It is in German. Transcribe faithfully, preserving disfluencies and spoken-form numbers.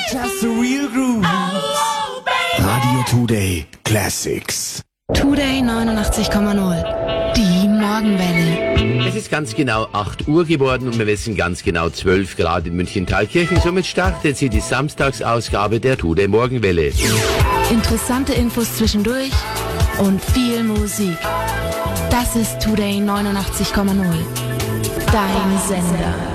Just the real grooves. Radio Today Classics. Today neunundachtzig Komma null. Die Morgenwelle. Es ist ganz genau acht Uhr geworden und wir wissen ganz genau zwölf Grad in München-Thalkirchen. Somit startet sie die Samstagsausgabe der Today Morgenwelle. Interessante Infos zwischendurch und viel Musik. Das ist Today neunundachtzig Komma null. Dein Sender.